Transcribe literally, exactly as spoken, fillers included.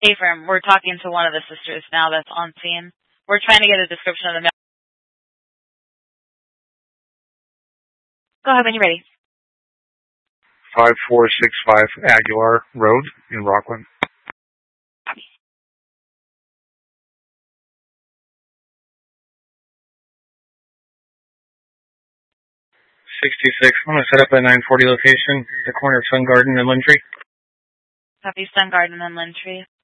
A-firm, we're talking to one of the sisters now that's on scene. We're trying to get a description of the male. Go ahead when you're ready. five four six five Aguilar Road in Rockland. sixty-six. I'm going to set up a nine forty location, the corner of Sun Garden and Lindtree. Copy, Sun Garden and Lindtree.